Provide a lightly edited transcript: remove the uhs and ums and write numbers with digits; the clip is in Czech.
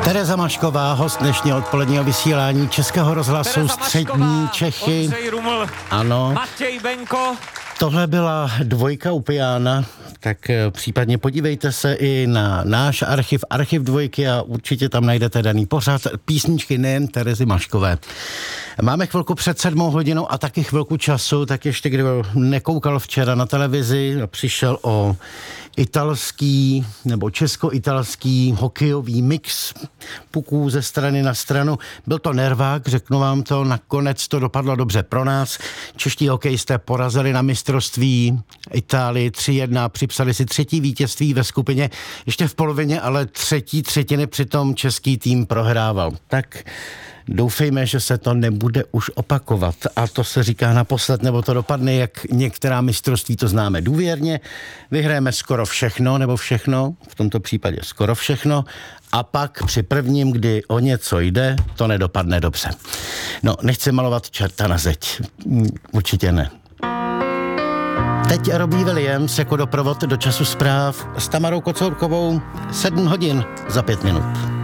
Tereza Mašková, host dnešního odpoledního vysílání Českého rozhlasu Střední Čechy. Ondřej Ruml, ano. Matěj Benko. Tohle byla dvojka u piana, tak případně podívejte se i na náš archiv Dvojky a určitě tam najdete daný pořad písničky nejen Terezy Maškové. Máme chvilku před 7 hodinou a taky chvilku času, tak ještě kdo nekoukal včera na televizi, přišel o italský nebo česko-italský hokejový mix puků ze strany na stranu. Byl to nervák, řeknu vám to, nakonec to dopadlo dobře pro nás. Čeští hokejisté porazili na mistrovství Itálii 3-1, připsali si 3. vítězství ve skupině, ještě v polovině, ale 3. třetiny přitom český tým prohrával. Tak doufejme, že se to nebude už opakovat. A to se říká naposled, nebo to dopadne, jak některá mistrovství, to známe důvěrně. Vyhrajeme skoro všechno, nebo všechno, v tomto případě skoro všechno. A pak při prvním, kdy o něco jde, to nedopadne dobře. No, nechci malovat čerta na zeď. Určitě ne. Teď Robbie Williams jako doprovod do času zpráv s Tamarou Kocourkovou 7 hodin za 5 minut.